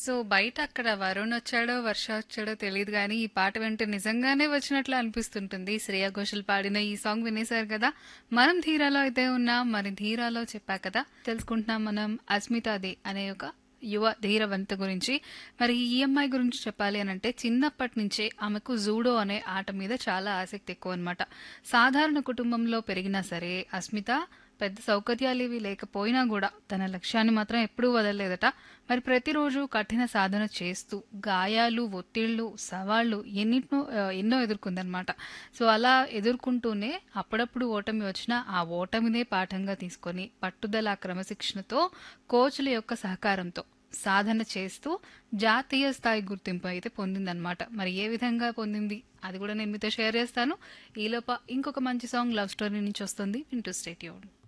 So బయట అక్కడ వరుణ్ వచ్చాడో, వర్ష వచ్చాడో తెలీదు గానీ, ఈ పాట వింటే నిజంగానే వచ్చినట్లు అనిపిస్తుంటుంది. శ్రేయా ఘోషల్ పాడిన ఈ సాంగ్ వినేశారు కదా! మనం ధీరాలో అయితే ఉన్నాం. మరి ధీరాలో చెప్పా కదా! తెలుసుకుంటున్నాం మనం అస్మితాది అనే ఒక యువ ధీరవంత గురించి. మరి ఈ అమ్మాయి గురించి చెప్పాలి అనంటే చిన్నప్పటి నుంచే ఆమెకు జూడో అనే ఆట మీద చాలా ఆసక్తి ఎక్కువ అనమాట. సాధారణ కుటుంబంలో పెరిగినా సరే అస్మిత పెద్ద సౌకర్యాలేవి లేకపోయినా కూడా తన లక్ష్యాన్ని మాత్రం ఎప్పుడూ వదలలేదట. మరి ప్రతిరోజు కఠిన సాధన చేస్తూ గాయాలు, ఒత్తిళ్లు, సవాళ్లు ఎన్నో ఎదుర్కొందనమాట. సో అలా ఎదుర్కొంటూనే అప్పుడప్పుడు ఓటమి వచ్చినా ఆ ఓటమినే పాఠంగా తీసుకొని పట్టుదల, క్రమశిక్షణతో కోచ్ల యొక్క సహకారంతో సాధన చేస్తూ జాతీయ స్థాయి గుర్తింపు అయితే పొందిందనమాట. మరి ఏ విధంగా పొందింది అది కూడా నేను మీతో షేర్ చేస్తాను. ఈలోప ఇంకొక మంచి సాంగ్ లవ్ స్టోరీ నుంచి వస్తుంది. వింటూ స్టే ట్యూన్డ్.